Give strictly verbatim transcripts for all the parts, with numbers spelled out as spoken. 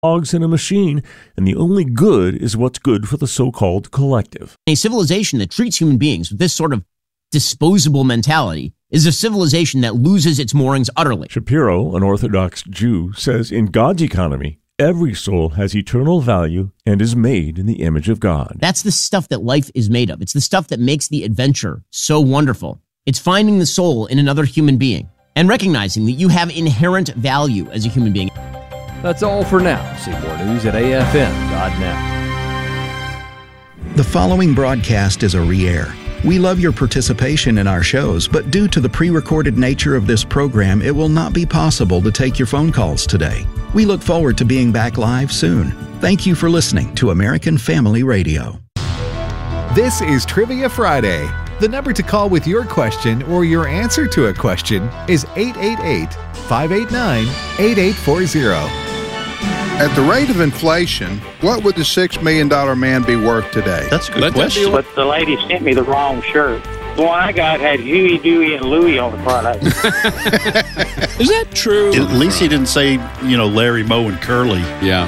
dogs in a machine, and the only good is what's good for the so-called collective. A civilization that treats human beings with this sort of disposable mentality is a civilization that loses its moorings utterly. Shapiro, an Orthodox Jew, says in God's economy, every soul has eternal value and is made in the image of God. That's the stuff that life is made of. It's the stuff that makes the adventure so wonderful. It's finding the soul in another human being and recognizing that you have inherent value as a human being. That's all for now. See more news at A F M dot net. The following broadcast is a re-air. We love your participation in our shows, but due to the pre-recorded nature of this program, it will not be possible to take your phone calls today. We look forward to being back live soon. Thank you for listening to American Family Radio. This is Trivia Friday. The number to call with your question or your answer to a question is eight eight eight, five eight nine, eight eight four zero. At the rate of inflation, what would the six million dollars man be worth today? That's a good Let question. But the lady sent me the wrong shirt. The one I got had Huey, Dewey, and Louie on the front of it. Is that true? At least he didn't say, you know, Larry, Moe, and Curly. Yeah.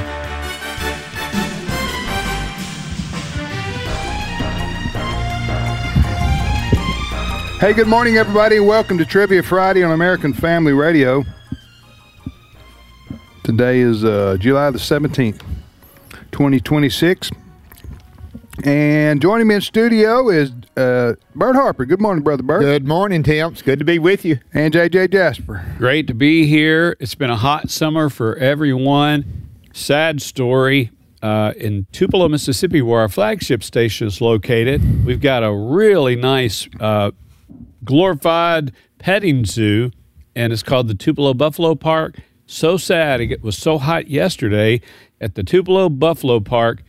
Hey, good morning, everybody. Welcome to Trivia Friday on American Family Radio. Today is uh, July the seventeenth, twenty twenty-six. And joining me in studio is uh, Bert Harper. Good morning, Brother Bert. Good morning, Tim. It's good to be with you. And J J Jasper. Great to be here. It's been a hot summer for everyone. Sad story. Uh, in Tupelo, Mississippi, where our flagship station is located, we've got a really nice uh, glorified petting zoo, and it's called the Tupelo Buffalo Park. So sad. It was so hot yesterday at the Tupelo Buffalo Park.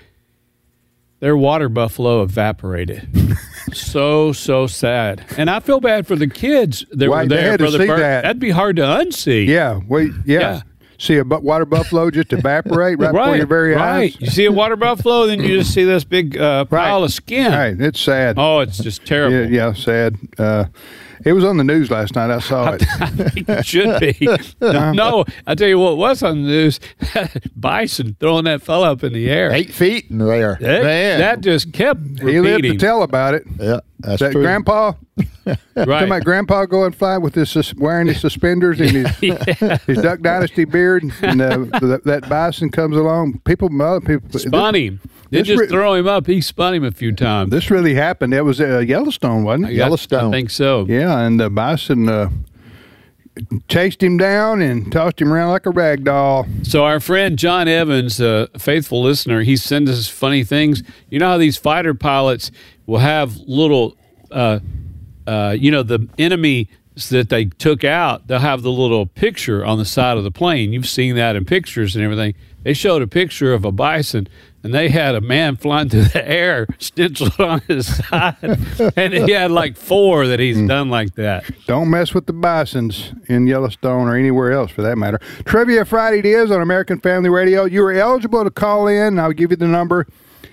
Their water buffalo evaporated. so, so sad. And I feel bad for the kids that Why, were there. they had to Brother see Bert. that. That'd be hard to unsee. Yeah, we, yeah. Yeah. See a bu- water buffalo just evaporate right, before your very right. eyes. You see a water buffalo, then you just see this big uh, pile Right. of skin. Right, it's sad. Oh, it's just terrible. Yeah, yeah, sad. Uh, it was on the news last night. I saw it. I think it should be. No, no, I tell you what was on the news. Bison throwing that fella up in the air. Eight feet in the air. That, Man. that just kept repeating. He lived to tell about it. Yeah, that's that true. Grandpa, Right. talking about Grandpa going fly with his sus- wearing his suspenders and his Yeah. his Duck Dynasty beard, and uh, th- that bison comes along. People, other people, Spun him. Didn't this just re- throw him up. He spun him a few times. This really happened. It was uh, Yellowstone, wasn't it? I got- Yellowstone. I think so. Yeah, and the bison uh, chased him down and tossed him around like a rag doll. So our friend John Evans, a faithful listener, he sends us funny things. You know how these fighter pilots will have little, uh, uh, you know, the enemy that they took out, they'll have the little picture on the side of the plane. You've seen that in pictures and everything. They showed a picture of a bison, and they had a man flying through the air stenciled on his side, and he had like four that he's done like that. Don't mess with the bisons in Yellowstone or anywhere else for that matter. Trivia Friday it is on American Family Radio. You are eligible to call in. I'll give you the number.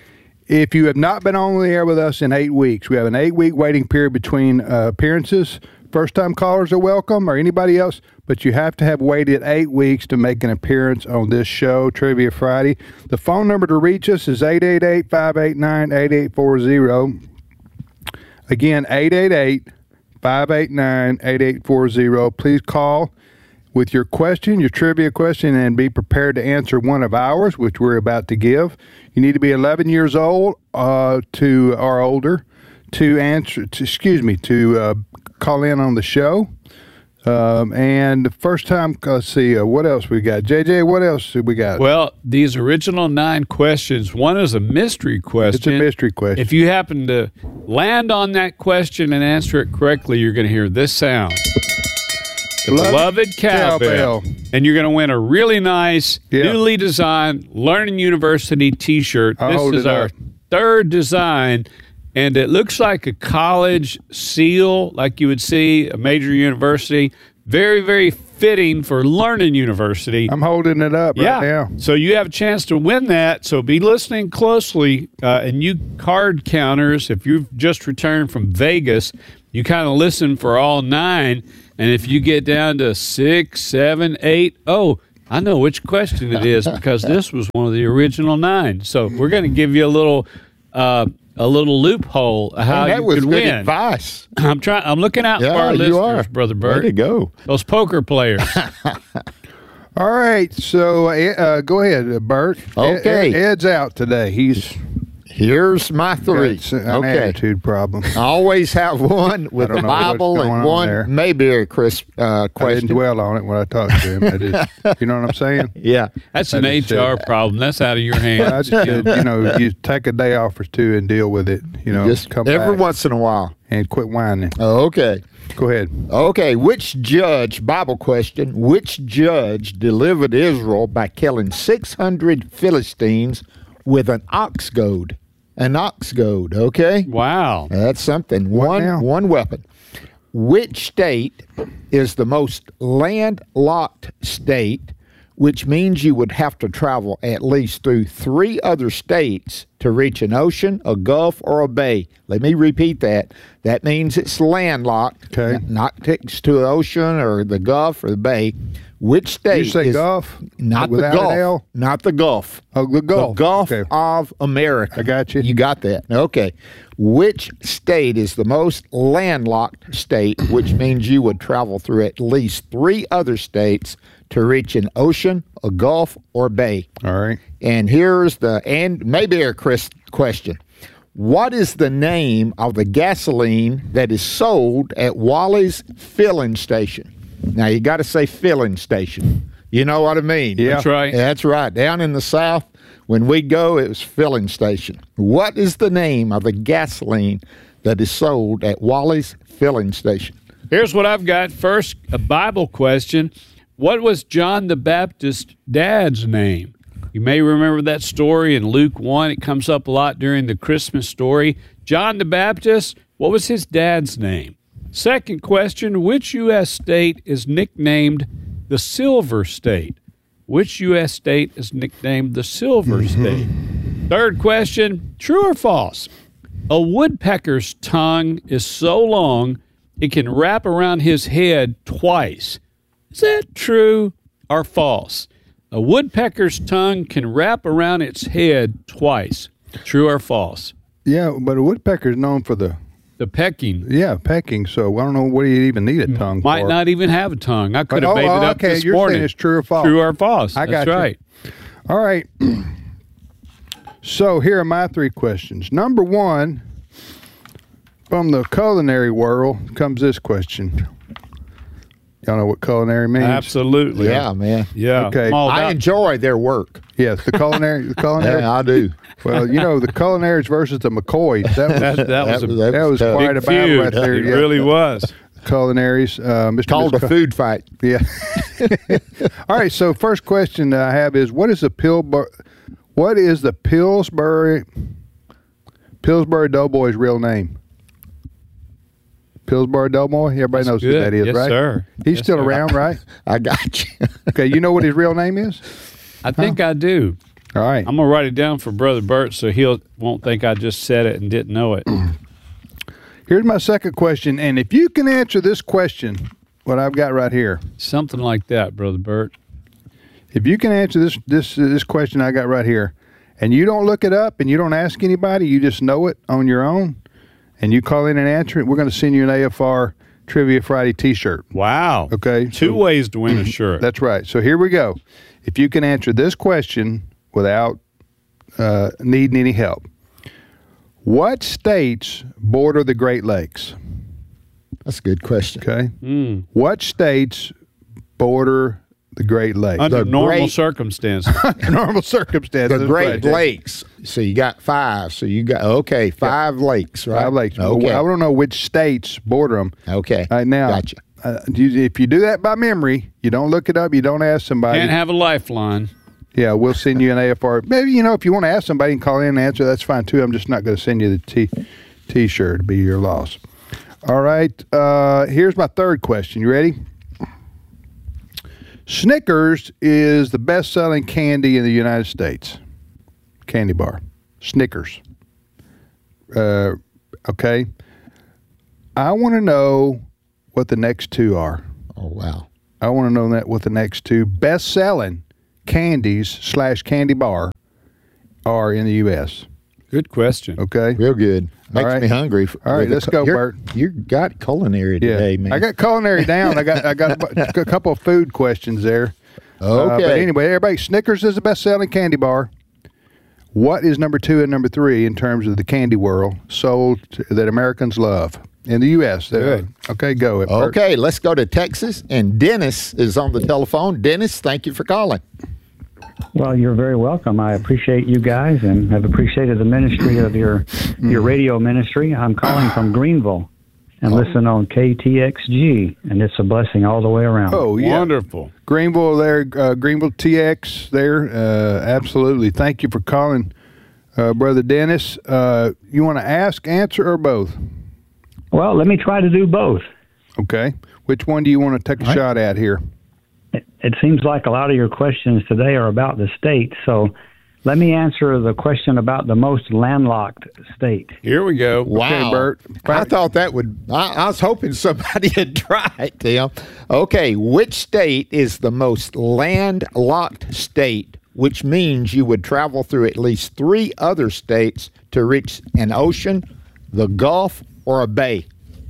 If you have not been on the air with us in eight weeks, we have an eight-week waiting period between uh, appearances. First-time callers are welcome, or anybody else, but you have to have waited eight weeks to make an appearance on this show, Trivia Friday. The phone number to reach us is eight eight eight, five eight nine, eight eight four zero. Again, eight eight eight, five eight nine, eight eight four zero. Please call with your question, your trivia question, and be prepared to answer one of ours, which we're about to give. You need to be eleven years old uh, to or older to answer. To, excuse me, to uh, call in on the show. Um, and the first time, let's see, uh, what else we got? J J, what else we got? Well, these original nine questions, one is a mystery question. It's a mystery question. If you happen to land on that question and answer it correctly, you're going to hear this sound. The Beloved beloved cowbell. cowbell. And you're going to win a really nice, Yeah. newly designed Learning University t-shirt. I'll this hold is it our up. third design, and it looks like a college seal, like you would see a major university. Very, very fitting for Learning University. I'm holding it up yeah. right now. So you have a chance to win that. So be listening closely. Uh, and you card counters, if you've just returned from Vegas, you kind of listen for all nine. And if you get down to six, seven, eight, oh, I know which question it is because this was one of the original nine. So we're going to give you a little uh, a little loophole of how Man, that you was could good win. Advice. I'm trying. I'm looking out Yeah, for our you listeners, are. Brother Bert. Way to go. Those poker players. All right, so uh, go ahead, Bert. Okay. Ed, Ed's out today. He's Here's my three. got an Okay. attitude problem. I always have one with I the don't know what's Bible going and on one there. maybe a Chris uh, I didn't question. dwell on it when I talked to him. I just, you know what I'm saying? Yeah. That's I an just H R said- problem. That's out of your I hands. just said, you know, you take a day off or two and deal with it. You know, Just come every back once in a while. and quit whining. Okay. Go ahead. Okay, which judge, Bible question, which judge delivered Israel by killing six hundred Philistines with an ox goad? An ox goad, okay? Wow. That's something. What One now? one weapon. Which state is the most landlocked state, which means you would have to travel at least through three other states to reach an ocean, a gulf, or a bay? Let me repeat that. That means it's landlocked, Okay. n- not next to the ocean or the gulf or the bay. Which state You say is Gulf? not the Without an Gulf? L? Not the Gulf. Oh, the Gulf. The Gulf Okay. of America. I got you. You got that. Okay. Which state is the most landlocked state, which means you would travel through at least three other states to reach an ocean, a gulf, or bay? All right. And here's the, and maybe a Chris question. What is the name of the gasoline that is sold at Wally's filling station? Now, you got to say filling station. You know what I mean? Yeah. That's right. That's right. Down in the South, when we go, it was filling station. What is the name of the gasoline that is sold at Wally's filling station? Here's what I've got. First, a Bible question. What was John the Baptist's dad's name? You may remember that story in Luke one. It comes up a lot during the Christmas story. John the Baptist, what was his dad's name? Second question, which U S state is nicknamed the Silver State? Which U S state is nicknamed the Silver State? Third question, true or false? A woodpecker's tongue is so long it can wrap around his head twice. Is that true or false? A woodpecker's tongue can wrap around its head twice. True or false? Yeah, but a woodpecker is known for the The pecking yeah pecking. So I don't know what do you even need a tongue might for. not even have a tongue. I could have Oh, made oh, it up okay. this You're morning. saying it's true or false. True or false. I got That's you. right. All right. So here are my three questions. Number one, from the culinary world comes this question. Y'all know what culinary means? Absolutely. Yeah, man. Yeah. Okay. I'm all I about- enjoy their work. Yes, the culinary. The culinary. Yeah, I do. Well, you know the culinaries versus the McCoys. That was that, that was a That that was tough. quite big a battle feud. right there. It yeah. really was. Culinaries. Uh, Mister Called a Mister food fight. Yeah. All right. So first question that I have is, what is the Pillsbury? What is the Pillsbury Pillsbury Doughboy's real name? Pillsbury Doughboy. Everybody That's knows good. who that is, Yes, right? sir. He's Yes, still sir. around, right? I got you. Okay. You know what his real name is? I think I do. All right. I'm gonna write it down for Brother Bert so he'll won't think I just said it and didn't know it. Here's my second question, and if you can answer this question, what I've got right here, Something like that, Brother Bert. if you can answer this this this question I got right here, and you don't look it up and you don't ask anybody, you just know it on your own, and you call in and answer it, we're going to send you an A F R Trivia Friday T-shirt. Wow. Okay, Two so- ways to win a shirt. That's right. So here we go. If you can answer this question without uh, needing any help, what states border the Great Lakes? That's a good question. Okay. Mm. What states border the Great Lakes? Under The normal great- circumstances. normal circumstances. The that's Great right. Lakes. So you got five. So you got, okay, five lakes, right? Five lakes. Okay. I don't know which states border them. Okay. Right now, Gotcha. uh, you- if you do that by memory, you don't look it up, you don't ask somebody. Can't have a lifeline. Yeah, we'll send you an A F R. Maybe, you know, if you want to ask somebody and call in and answer, that's fine too. I'm just not going to send you the t- T-shirt. It'll be your loss. All right. Uh, here's my third question. You ready? Snickers is the best-selling candy in the United States. Candy bar. Snickers. Uh, okay. I want to know what the next two are. Oh, wow. I want to know that what the next two best-selling candies slash candy bar are in the U S? Good question. Okay. Real good. Makes right. me hungry. All right, let's go, You're- Bert. You got culinary Yeah. today, man. I got culinary down. I got I got a couple of food questions there. Okay. Uh, but anyway, everybody, Snickers is the best-selling candy bar. What is number two and number three in terms of the candy world sold to, that Americans love in the U S? Good. Okay, go. Bert. Okay, let's go to Texas, and Dennis is on the telephone. Dennis, thank you for calling. Well, you're very welcome. I appreciate you guys and have appreciated the ministry of your your radio ministry. I'm calling from Greenville and listen on K T X G, and it's a blessing all the way around. Oh, yeah. Wonderful. Greenville there, uh, Greenville T X there. Uh, absolutely. Thank you for calling, uh, Brother Dennis. Uh, you want to ask, answer, or both? Well, let me try to do both. Okay. Which one do you want to take a All right. shot at here? It, it seems like a lot of your questions today are about the state, so let me answer the question about the most landlocked state. Here we go. Wow. Okay, Bert. I thought that would, I, I was hoping somebody had tried, Tim. Okay, which state is the most landlocked state, which means you would travel through at least three other states to reach an ocean, the Gulf, or a bay?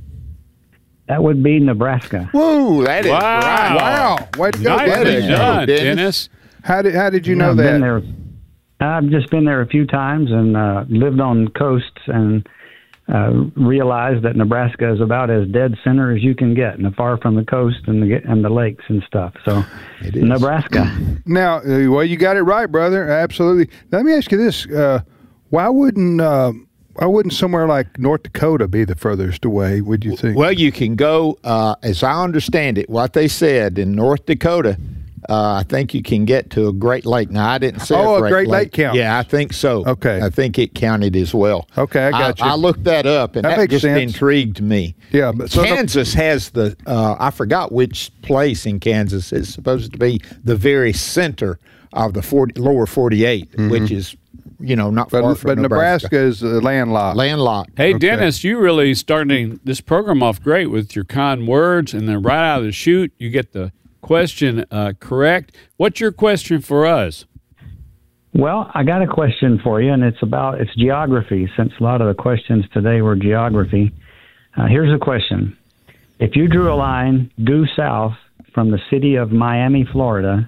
That would be Nebraska. Woo, that is Wow. right. Wow. Way to go, Nicely buddy. done, Dennis. Dennis. How did, how did you know I've that? been there. I've just been there a few times and uh, lived on coasts and uh, realized that Nebraska is about as dead center as you can get, and far from the coast and the and the lakes and stuff. So, Nebraska. Now, uh, well, you got it right, brother. Absolutely. Let me ask you this: uh, Why wouldn't uh, why wouldn't somewhere like North Dakota be the furthest away? Would you think? Well, you can go, uh, as I understand it, what they said in North Dakota, uh, I think you can get to a Great Lake. Now, I didn't say Oh, a a Great, Great Lake counts. Yeah, I think so. Okay. I think it counted as well. Okay, I got you. I looked that up, and That that, makes just sense. intrigued me. Yeah, but so the- Kansas has the, uh, I forgot which place in Kansas is supposed to be the very center of the forty, lower forty-eight, which is, you know, not far Mm-hmm. But, from but Nebraska. Nebraska is uh, landlocked. Landlocked. Hey, Okay. Dennis, you really starting this program off great with your kind words, and then right out of the chute, you get the question uh, correct. What's your question for us? Well, I got a question for you, and it's about it's geography. Since a lot of the questions today were geography, uh, here's a question: if you drew a line due south from the city of Miami, Florida,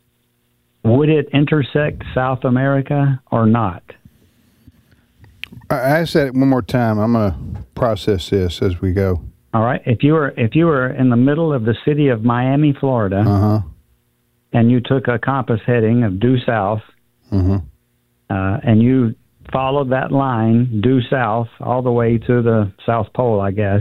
would it intersect South America or not? I I said it one more time. I'm going to process this as we go. All right. If you were if you were in the middle of the city of Miami, Florida, Uh-huh. and you took a compass heading of due south, Mm-hmm. uh, and you followed that line due south all the way to the South Pole, I guess,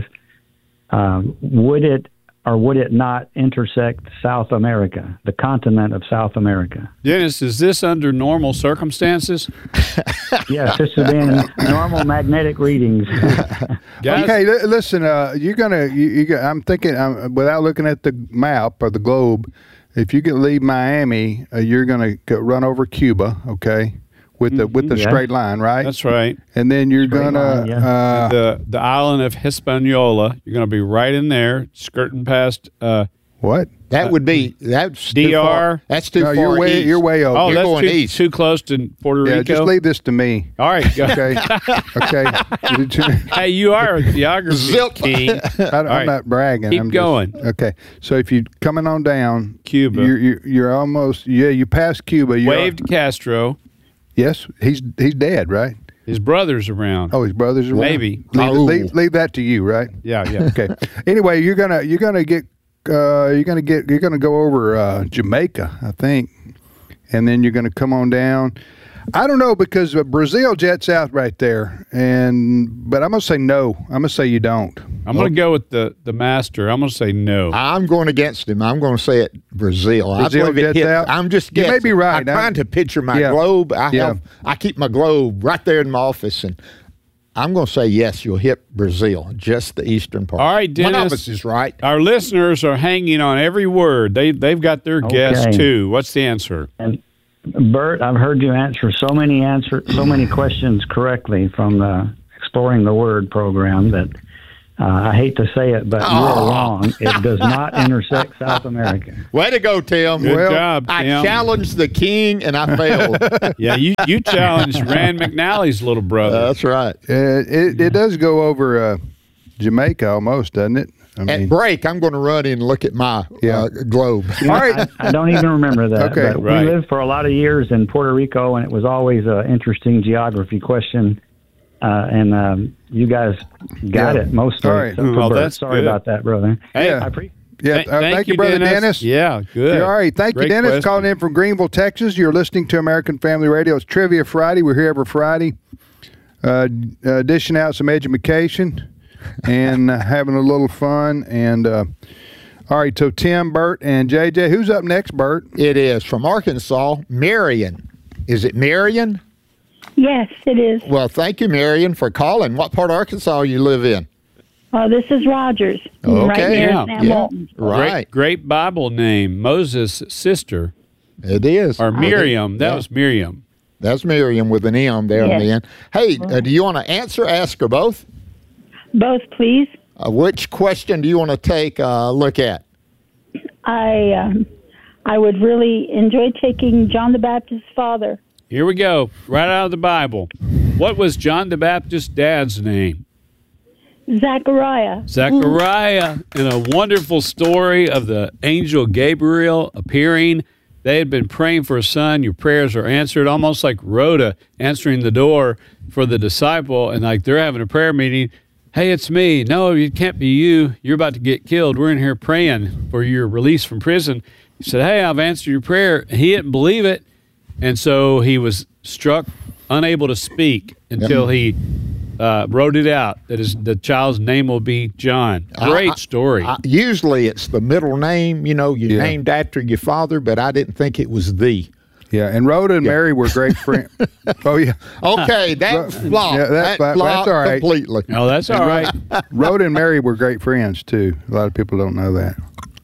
um, would it or would it not intersect South America, the continent of South America? Dennis, is this under normal circumstances? Yes, this would be in normal magnetic readings. Guys, Okay, li- listen. Uh, you're gonna. You, you got, I'm thinking. Um, without looking at the map or the globe, if you can leave Miami, uh, you're gonna go run over Cuba. Okay, with the with the Yeah. straight line, right? that's right. And then you're Straight gonna. line, yeah. uh, The the island of Hispaniola. You're going to be right in there, skirting past. Uh, what? That would be that's D too R. far. That's too No, far. you're way. east. You're way over. oh, You're that's going too, east. too close to Puerto yeah, Rico. just leave this to me. All right, go. Okay. okay. Hey, you are a geography Zip. king. I, I'm right. not bragging. Keep I'm just- going. okay. So if you coming on down, Cuba. you're you're, you're almost. Yeah, you passed Cuba. You're, Waved Castro. Yes, he's he's dead, right? His brother's around. Oh, his brothers are around? Maybe. Leave, Oh. leave, leave that to you, right? Yeah, yeah. Okay. Anyway, you're gonna you're gonna get uh, you're gonna get you're gonna go over uh, Jamaica, I think, and then you're gonna come on down. I don't know because uh, Brazil jets out right there, and but I'm gonna say no. I'm gonna say you don't. I'm going to go with the, the master. I'm going to say no. I'm going against him. I'm going to say it Brazil. Brazil I believe it gets hit, out? I'm just You may guessing. be right. I'm trying I'm- to picture my Yeah. globe. I Yeah. have. I keep my globe right there in my office, and I'm going to say yes. You'll hit Brazil, just the eastern part. All right, One of Dennis. us is right. Our listeners are hanging on every word. They, they've got their guess, Okay. too. What's the answer? And Bert, I've heard you answer so many answer so many questions correctly from the Exploring the Word program that Uh, I hate to say it, but Oh. you're wrong. It does not intersect South America. Way to go, Tim. Good well, job, I Tim. challenged the king, and I failed. Yeah, you, you challenged Rand McNally's little brother. That's right. Uh, it, it does go over uh, Jamaica almost, doesn't it? I At mean, break, I'm going to run in and look at my Yeah. uh, globe. You know, All right. I, I don't even remember that. Okay. But Right. we lived for a lot of years in Puerto Rico, and it was always an interesting geography question. Uh, and um, you guys got Yeah. it mostly. All right. except for Well, Bert. that's Sorry good. about that, brother. Hey, Yeah. I pre- yeah. Th- uh, thank, you, brother Dennis. Yeah, good. Yeah, all right. Thank Great you, Dennis, question. calling in from Greenville, Texas. You're listening to American Family Radio. It's Trivia Friday. We're here every Friday, uh, uh, dishing out some education and uh, having a little fun. And uh, all right, so Tim, Bert, and J J. Who's up next, Bert? It is from Arkansas, Marion. Is it Marion? Yes, it is. Well, thank you, Marion, for calling. What part of Arkansas you live in? Oh, this is Rogers. Right Okay. near Yeah. Sam Yeah. Walton. Right. Great, great Bible name. Moses' sister, It is. or Miriam. That Yeah. was Miriam. That's Miriam with an M there on Yes. the end. Hey, uh, do you want to answer, ask, or both? Both, please. Uh, which question do you want to take a look at? I um, I would really enjoy taking John the Baptist's father. Here we go, right out of the Bible. What was John the Baptist's dad's name? Zachariah. Zechariah. In a wonderful story of the angel Gabriel appearing. They had been praying for a son. Your prayers are answered, almost like Rhoda answering the door for the disciple. And like they're having a prayer meeting. Hey, it's me. No, it can't be you. You're about to get killed. We're in here praying for your release from prison. He said, hey, I've answered your prayer. He didn't believe it. And so he was struck, unable to speak until he uh, wrote it out that his, the child's name will be John. Great I- story. I, usually it's the middle name, you know, you Yeah. named after your father, but I didn't think it was the. Yeah, and Rhoda and Mary were great friends. Oh, yeah. Okay, that flopped. Yeah, that- that that- flopped that's all right. completely. oh, that's all right. Rhoda and Mary were great friends, too. A lot of people don't know that.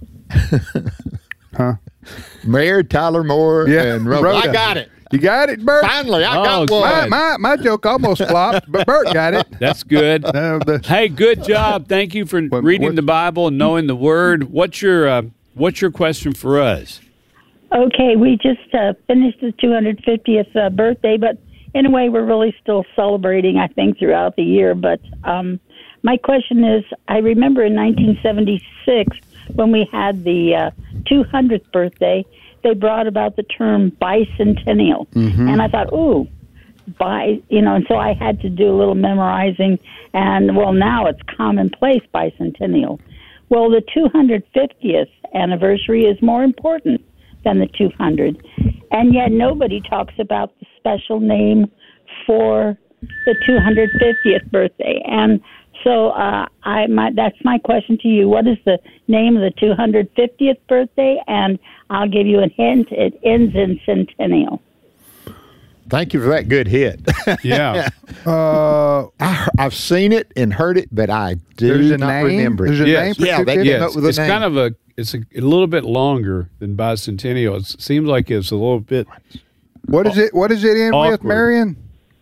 Huh? Mayor Tyler Moore Yeah, and Rhoda. Rhoda. I got it. You got it, Bert? Finally, I Oh, got good. one. My, my, my joke almost flopped, but Bert got it. That's good. Uh, the, Hey, good job. Thank you for What- reading what- the Bible and knowing the Word. What's your uh, What's your question for us? Okay, we just uh, finished the two hundred fiftieth uh, birthday, but in a way, we're really still celebrating, I think, throughout the year. But um, my question is, I remember in nineteen seventy-six, when we had the uh, two hundredth birthday, they brought about the term bicentennial. Mm-hmm. And I thought, ooh, by, you know, and so I had to do a little memorizing. And, well, now it's commonplace bicentennial. Well, the two hundred fiftieth anniversary is more important than the two hundred. And yet nobody talks about the special name for the two hundred fiftieth birthday. And so uh, I, my, that's my question to you. What is the name of the two hundred fiftieth birthday? And I'll give you a hint. It ends in centennial. Thank you for that good hit. Yeah. uh, I, I've seen it and heard it, but I there's do a not name? remember it. There's a Yes. name for Yeah, two they fifty? did. Yes, up with a it's name. kind of a it's a, a little bit longer than bicentennial. It seems like it's a little bit What is it? What is it in with, Awkward. Marion?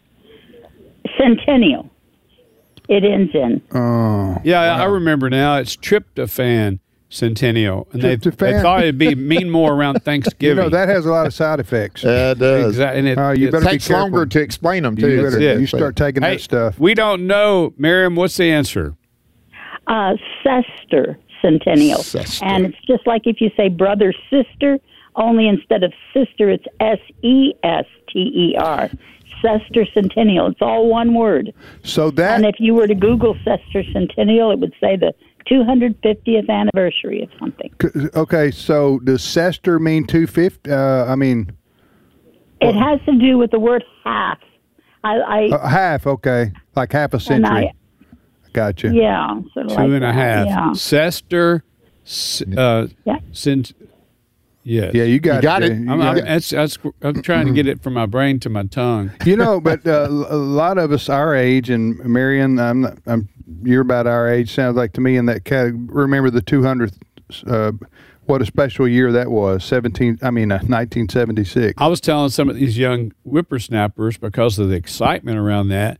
Centennial. It ends in. Oh, yeah. I I remember now. It's tryptophan centennial, and they, they Tryptophan. thought it'd be mean more around you Thanksgiving. know that has a lot of side effects. Uh, it does. Exactly. And it, Oh, you it's- better be Takes careful. longer to explain them, too. You, That's better, it. you start taking Hey, that stuff. we don't know, Miriam. What's the answer? Uh, Sester centennial. Sester. And it's just like if you say brother, sister, only instead of sister, it's S E S T E R. Sester centennial. It's all one word. So that And if you were to Google Sester centennial, it would say the two hundred fiftieth anniversary of something. okay. So does sester mean two fifty? Uh, I mean, It has to do with the word half. I, I uh, half. Okay, like half a and century. I, Gotcha. yeah, sort of Two like and a that, half. Yeah. Sester. s- Uh, Yeah. cent- yes. Yeah, you got You it. got there. it. You, I'm, got I'm, it. that's, that's, I'm trying to get it from my brain to my tongue. You know, but uh, a lot of us our age, and Marion, I'm, not, I'm you're about our age. Sounds like to me in that category. Remember the two hundredth? Uh, what a special year that was. Seventeen. I mean, uh, nineteen seventy-six. I was telling some of these young whippersnappers because of the excitement around that.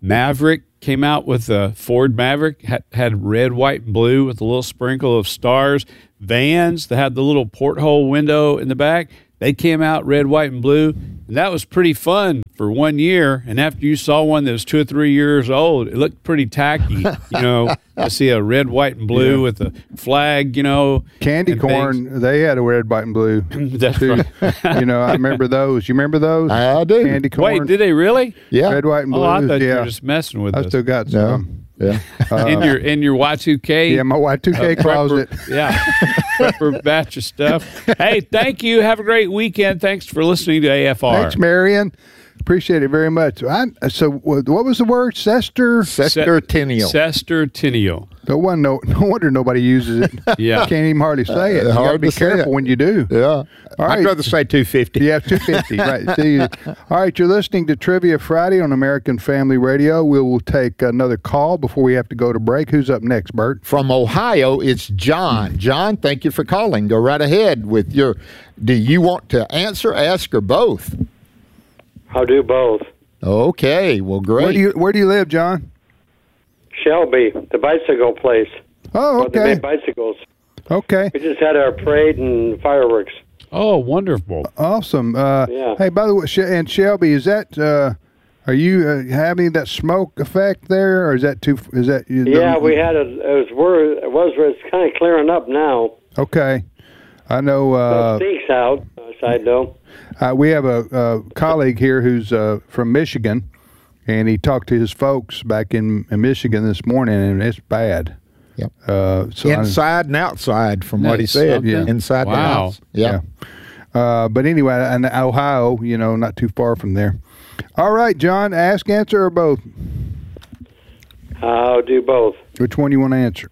Maverick came out with a Ford Maverick, had, had red, white, and blue with a little sprinkle of stars. Vans that had the little porthole window in the back, they came out red, white, and blue. And that was pretty fun for one year. And after you saw one that was two or three years old, it looked pretty tacky. You know, I see a red, white, and blue yeah. with a flag, you know. Candy corn, things. They had a red, white, and blue. That's too. Right. You know, I remember those. You remember those? I do. Candy corn. Wait, did they really? Yeah. Red, white, and blue. Oh, I thought yeah. you were just messing with I us. still got some. No. Yeah. Uh, in your in your Y two K. Yeah, my Y two K uh, closet. Prepper, yeah. Prepper batch of stuff. Hey, thank you. Have a great weekend. Thanks for listening to A F R. Thanks, Marion. Appreciate it very much. I, so, what was the word? Sester? Sestertennial. Sestertennial. No one, no, no wonder nobody uses it. Yeah, can't even hardly say it. Uh, you hard got to be to say careful it. when you do. Yeah. All right. I'd rather say two fifty. Yeah, two fifty. Right. See, all right, you're listening to Trivia Friday on American Family Radio. We will take another call before we have to go to break. Who's up next, Bert? From Ohio, it's John. John, thank you for calling. Go right ahead with your. Do you want to answer, ask, or both? I'll do both. Okay. Well, great. Where do you Where do you live, John? Shelby, the bicycle place. Oh, Well, okay. they made bicycles. Okay. We just had our parade and fireworks. Oh, wonderful. Awesome. Uh, Yeah. Hey, by the way, Sh- and Shelby, is that uh, are you uh, having that smoke effect there, or is that too? Is that you- Yeah, the- we had a. It was where it was. Where it's kind of clearing up now. Okay. I know. Uh, the stakes out. Uh, side note. Uh, we have a, a colleague here who's uh, from Michigan, and he talked to his folks back in, in Michigan this morning, and it's bad. Yep. Uh, so Inside and outside, from what he That's said. something. Yeah. Inside the Wow. house. Yeah. yeah. Uh, but anyway, and Ohio, you know, not too far from there. All right, John, ask, answer, or both? I'll do both. Which one you want to answer?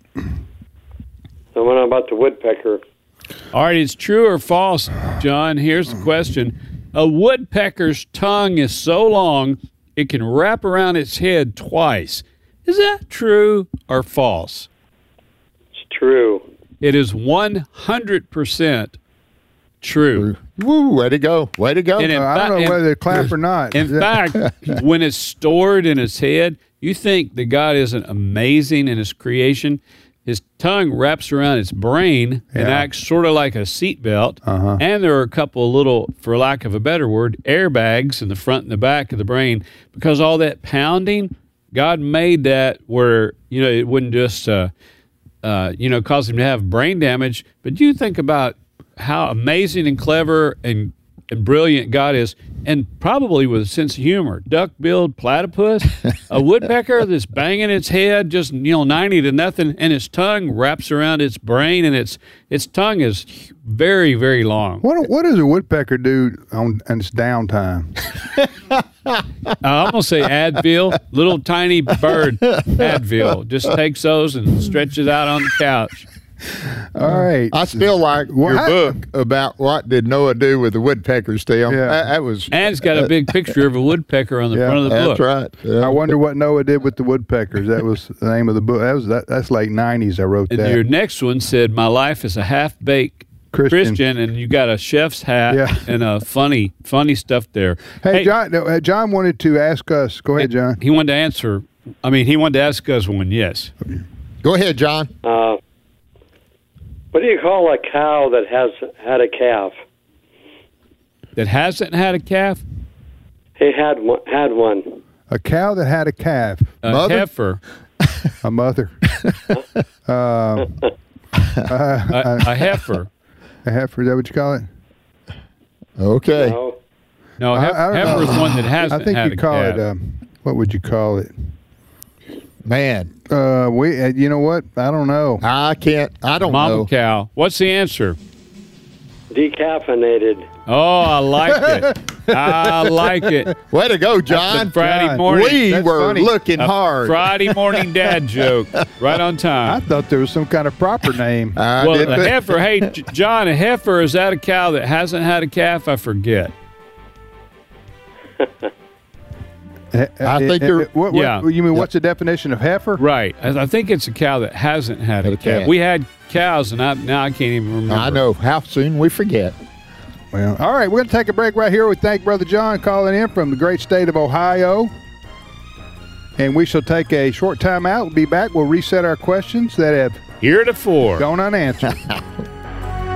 The one about the woodpecker. All right, it's true or false, John. Here's the question. A woodpecker's tongue is so long it can wrap around its head twice. Is that true or false? It's true. It is one hundred percent true. Woo, way to go. Way to go. And in Uh, I don't fact- know in- whether to clap or not. In fact, when it's stored in its head, you think that God isn't amazing in his creation. His tongue wraps around its brain and Yeah. acts sort of like a seatbelt. Uh-huh. And there are a couple of little, for lack of a better word, airbags in the front and the back of the brain. Because all that pounding, God made that where, you know, it wouldn't just, uh, uh, you know, cause him to have brain damage. But you think about how amazing and clever and, and brilliant God is, and probably with a sense of humor. Duck-billed platypus, a woodpecker that's banging its head just, you know, ninety to nothing, and its tongue wraps around its brain, and its its tongue is very, very long. What what does a woodpecker do on, on its downtime? Uh, I'm going to say Advil, little tiny bird Advil. Just takes those and stretches out on the couch. All right. I still like Well, your I- book about what did Noah do with the woodpeckers, Tim. Yeah. That, that was. And it's got a big picture of a woodpecker on the Yeah, front of the That's book. right. Yeah. I wonder what Noah did with the woodpeckers. That was the name of the book. That was that, that's late nineties. I wrote And that. your next one said, "My life is a half-baked Christian. Christian," and you got a chef's hat Yeah. and a funny, funny stuff there. Hey, John. no, uh, John wanted to ask us. Go ahead, John. He wanted to answer. I mean, he wanted to ask us one. Yes. Go ahead, John. Uh, what do you call a cow that has had a calf? That hasn't had a calf. He had one. Had one. A cow that had a calf. A Mother? heifer. A mother. uh, uh, A, a heifer. a heifer. Is that what you call it? Okay. No. No, I- hef- I don't heifer is know. one that hasn't I think had you a call calf. it. Um, what would you call it? Man, Uh, we. Uh, you know what? I don't know. I can't. I don't Mama know. cow. What's the answer? Decaffeinated. Oh, I like it. I like it. Way to go, That's John. a Friday John. morning. We That's were funny. looking a hard. Friday morning dad joke. Right on I time. thought there was some kind of proper name. I Well, didn't a think- heifer. Hey, J- John, a heifer, is that a cow that hasn't had a calf? I forget. I think you're- What, what, Yeah. You mean what's the definition of heifer? Right. I I think it's a cow that hasn't had a Had a calf. calf. We had cows, and I, now I can't even remember. I know. How soon we forget. Well, all right, we're going to take a break right here. We thank Brother John calling in from the great state of Ohio. And we shall take a short time out. We'll be back. We'll reset our questions that have heretofore gone unanswered.